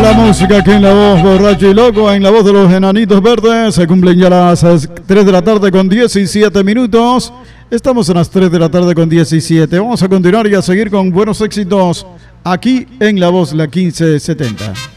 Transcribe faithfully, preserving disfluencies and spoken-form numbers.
la música aquí en La Voz, Borracho y Loco, en la voz de los Enanitos Verdes. Se cumplen ya las tres de la tarde con diecisiete minutos. Estamos en las tres de la tarde con diecisiete. Vamos a continuar y a seguir con buenos éxitos aquí en La Voz, la quince setenta.